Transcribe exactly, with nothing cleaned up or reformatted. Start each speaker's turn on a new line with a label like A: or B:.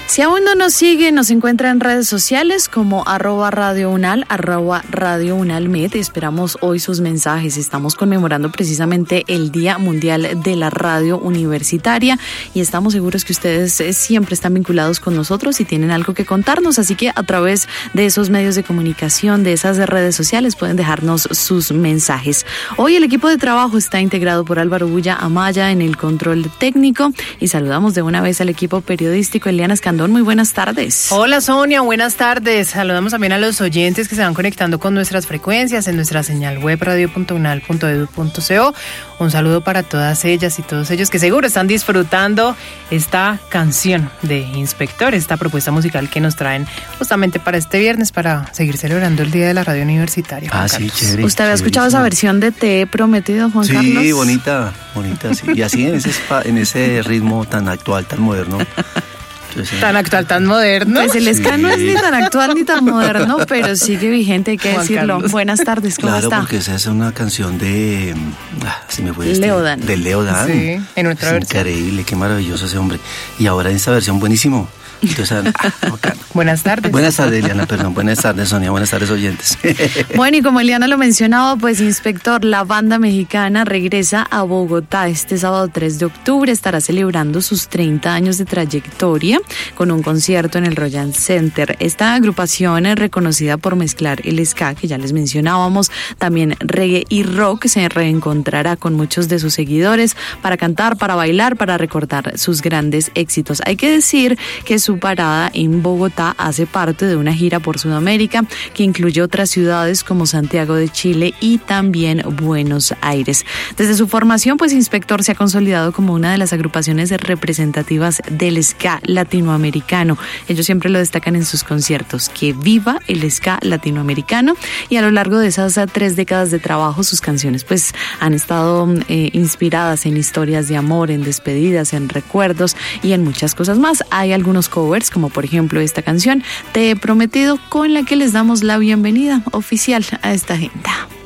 A: Si aún no nos sigue, nos encuentra en redes sociales como arroba Radio Unal, arroba Radio Unalmed. Esperamos hoy sus mensajes. Estamos conmemorando precisamente el Día Mundial de la Radio Universitaria y estamos seguros que ustedes siempre están vinculados con nosotros y tienen algo que contarnos. Así que a través de esos medios de comunicación, de esas redes sociales, pueden dejarnos sus mensajes. Hoy el equipo de trabajo está integrado por Álvaro Bulla Amaya en el control técnico y saludamos de una vez al equipo periodístico. Eliana Escandón, muy buenas tardes.
B: Hola Sonia, buenas tardes. Saludamos también a los oyentes que se van conectando con nuestras frecuencias en nuestra señal web radio punto unal punto edu punto co. Un saludo para todas ellas y todos ellos que seguro están disfrutando esta canción de Inspector, esta propuesta musical que nos traen justamente para este viernes para seguir celebrando el Día de la Radio Universitaria.
C: Ah, sí, chévere.
A: ¿Usted había escuchado esa versión de Te he prometido, Juan
C: sí,
A: Carlos?
C: Sí, bonita, bonita, sí. Y así en ese, spa, en ese ritmo tan actual, tan moderno.
B: Entonces, tan actual, tan moderno.
A: Pues el ska sí. No es ni tan actual ni tan moderno, pero sigue vigente, hay que Juan decirlo. Carlos. Buenas tardes, ¿cómo
C: claro,
A: está?
C: Claro, porque esa es una canción de... Ah, si me fue
A: Leo Dan.
C: De Leo Dan.
B: Sí, en otra
C: es
B: versión.
C: Increíble, qué maravilloso ese hombre. Y ahora en esta versión, buenísimo. Entonces, ah,
B: buenas tardes.
C: Buenas tardes, Eliana, perdón. Buenas tardes, Sonia. Buenas tardes, oyentes.
A: Bueno, y como Eliana lo mencionaba, pues Inspector, la banda mexicana regresa a Bogotá este sábado tres de octubre. Estará celebrando sus treinta años de trayectoria con un concierto en el Royal Center. Esta agrupación es reconocida por mezclar el ska, que ya les mencionábamos, también reggae y rock. Se reencontrará con muchos de sus seguidores para cantar, para bailar, para recordar sus grandes éxitos. Hay que decir que su Su parada en Bogotá hace parte de una gira por Sudamérica que incluye otras ciudades como Santiago de Chile y también Buenos Aires. Desde su formación, pues Inspector se ha consolidado como una de las agrupaciones representativas del ska latinoamericano. Ellos siempre lo destacan en sus conciertos, que viva el ska latinoamericano, y a lo largo de esas tres décadas de trabajo sus canciones pues han estado eh, inspiradas en historias de amor, en despedidas, en recuerdos y en muchas cosas más. Hay algunos covers, como por ejemplo esta canción Te he prometido, con la que les damos la bienvenida oficial a esta agenda.